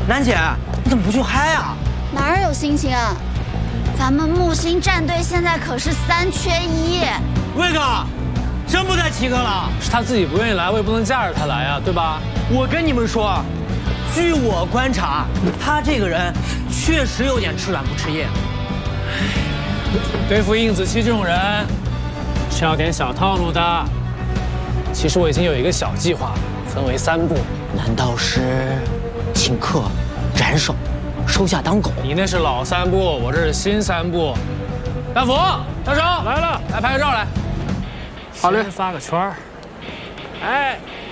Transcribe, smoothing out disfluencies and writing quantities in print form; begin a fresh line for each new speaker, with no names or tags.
楠姐，你怎么不去嗨啊？
哪有心情啊？咱们木星战队现在可是3缺1。
魏哥，真不带齐哥了？
是他自己不愿意来，我也不能架着他来啊，对吧？
我跟你们说，据我观察，他这个人确实有点吃软不吃硬。
对付应子期这种人，是要点小套路的。其实我已经有一个小计划了，分为3步。
难道是请客、斩首、收下当狗？
你那是老3步，我这是新3步。大福，大手来了，来拍个照来。好嘞，发个圈儿。哎，